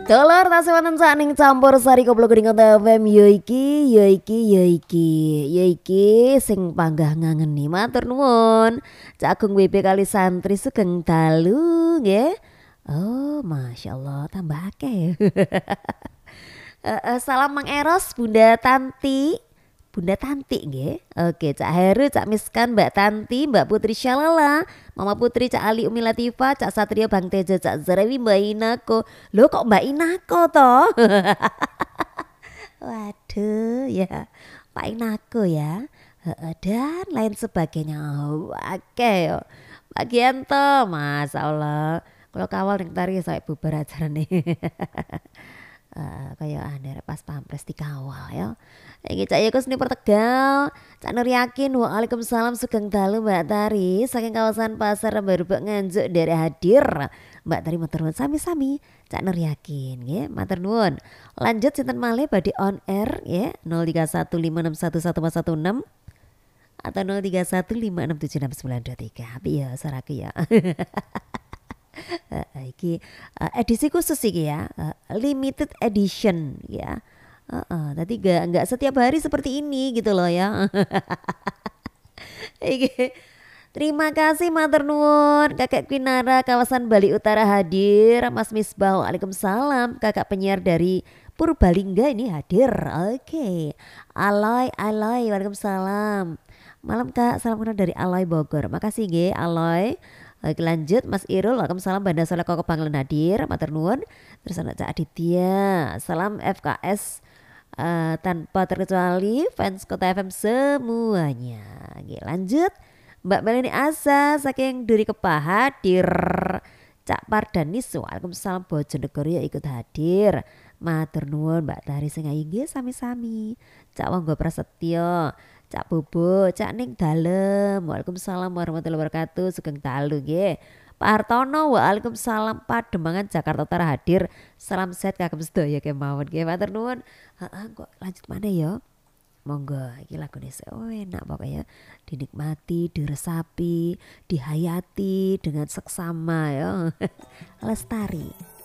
Dolar tasih wonten saning campur sari koplo geding FM yo iki sing panggah ngangeni matur nuwun. Cak Agung WP kali santri sugeng dalu nggih. Oh, masyaallah tambah akeh. Salam Mang Eros, Bunda Tanti. Bunda Tanti nggih. Oke, Cak Heru, Cak Miskan, Mbak Tanti, Mbak Putri Syalala, Mama Putri, Cak Ali Umi Latifah, Cak Satria, Bang Tejo, Cak Zarawi, Mbak Inako. Loh kok Mbak Inako toh? Waduh ya, Pak Inako ya. Dan lain sebagainya. Oke yo. Bagian toh, Masya Allah. Kalau kawal ning tari saya bubar acara nih. Kayak anda pas pampres dikawal ya. Iki Cak Yekos nih Tegal. Cak Nur Yakin, waalaikumsalam sugeng dalu Mbak Tari. Saking kawasan pasar Baru Nganjuk dari hadir. Mbak Tari matur nuwun sami-sami. Cak Nur Yakin ya, matur nuwun. Lanjut sinten malih badhe on air ya 0315611116 atau 0315676923. Piye saraku ya. Iki edisi khusus iki ya, limited edition ya. Tadi nggak setiap hari seperti ini gitu loh ya. Iki. Terima kasih matur nuwun Kakak Kwinara kawasan Bali Utara hadir. Mas Misbah waalaikumsalam. Kakak penyiar dari Purbalingga ini hadir. Oke. Aloy waalaikumsalam. Malam Kak, salam kenal dari Aloy Bogor. Makasih nggih Aloy. Oke, lanjut Mas Irul, waalaikumsalam Banda Soleh Koko Panglen hadir, matur nuwun. Terus ada Cak Aditya, salam FKS tanpa terkecuali fans Kota FM semuanya. Oke, lanjut Mbak Melani Asa saking Duri Kepah hadir. Cak Pardanis, waalaikumsalam Bojonegoro ya ikut hadir. Matur nuwun Mbak Tari sing ayu nggih sami-sami. Cak Wonggo Prasetyo, Cak Bobo, Cak Ning Dalem. Waalaikumsalam warahmatullahi wabarakatuh. Sugeng dalu nggih. Pak Hartono, waalaikumsalam Pademangan Jakarta Utara hadir. Salam sehat kagem sedaya kemawon nggih. Matur nuwun. Kok lanjut mana ya? Monggo iki lagune enak pokoknya dinikmati, diresapi, dihayati dengan seksama ya. Lestari.